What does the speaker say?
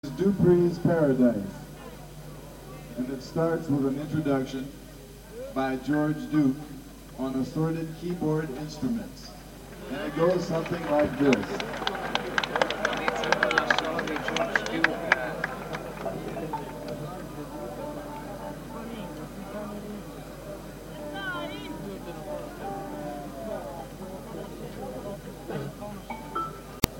Dupree's Paradise, and it starts with an introduction by George Duke on assorted keyboard instruments, and it goes something like this.